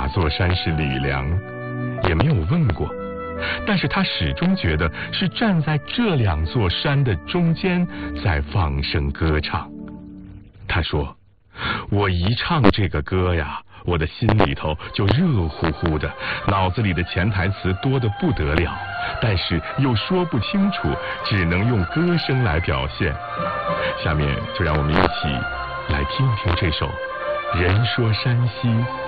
座山是李良，也没有问过，但是他始终觉得是站在这2座山的中间在放声歌唱。他说，我一唱这个歌呀，我的心里头就热乎乎的，脑子里的潜台词多得不得了，但是又说不清楚，只能用歌声来表现。下面就让我们一起来听听这首《人说山西